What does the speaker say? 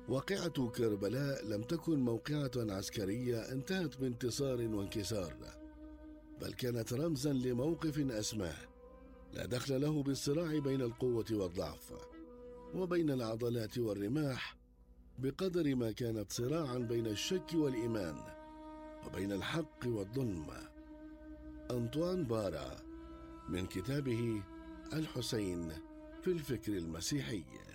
واقعة كربلاء لم تكن موقعة عسكرية انتهت بانتصار وانكسار، بل كانت رمزا لموقف أسماه لا دخل له بالصراع بين القوة والضعف وبين العضلات والرماح، بقدر ما كانت صراعا بين الشك والإيمان وبين الحق والظلم. أنطوان بارا، من كتابه الحسين في الفكر المسيحي.